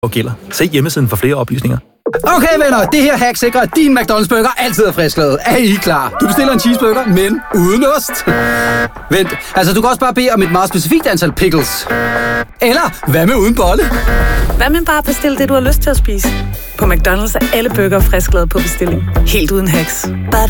gælder. Se hjemmesiden for flere oplysninger. Okay venner, det her hack sikrer, at din McDonald's burger altid er frisklavet. Er I klar? Du bestiller en cheeseburger, men uden ost. Vent, altså du kan også bare bede om et meget specifikt antal pickles. Eller, hvad med uden bolle? Hvad med bare at bestille det, du har lyst til at spise? På McDonald's er alle burger frisklavet på bestilling. Helt uden hacks. Badum,